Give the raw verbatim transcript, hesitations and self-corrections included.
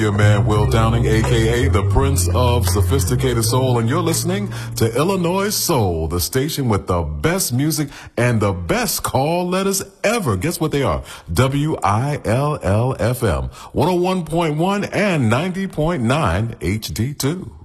Your man Will Downing, a k a the Prince of Sophisticated Soul, and you're listening to Illinois Soul, the station with the best music and the best call letters ever. Guess what they are? W I L L F M, one oh one point one and ninety point nine H D two.